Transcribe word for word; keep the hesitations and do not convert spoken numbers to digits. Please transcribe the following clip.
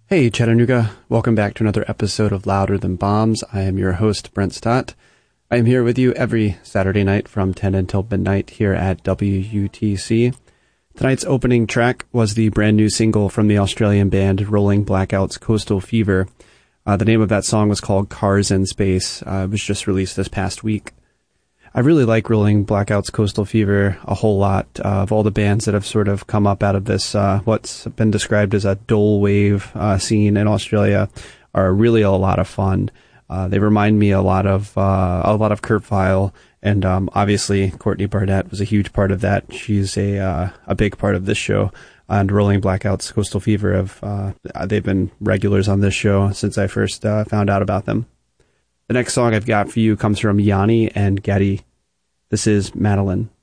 Hey Chattanooga, welcome back to another episode of Louder Than Bombs. I am your host, Brent Stott. I am here with you every Saturday night from ten until midnight here at W U T C. Tonight's opening track was the brand new single from the Australian band Rolling Blackout's Coastal Fever. Uh, the name of that song was called Cars in Space. Uh, it was just released this past week. I really like Rolling Blackout's Coastal Fever a whole lot. Uh, of all the bands that have sort of come up out of this, uh, what's been described as a dole wave uh, scene in Australia, are really a lot of fun. Uh, they remind me a lot of uh, a lot of Kurt Vile, and um, obviously Courtney Barnett was a huge part of that. She's a uh, a big part of this show. And Rolling Blackout's Coastal Fever have uh, they've been regulars on this show since I first uh, found out about them. The next song I've got for you comes from Yanni and Getty. This is Madeline.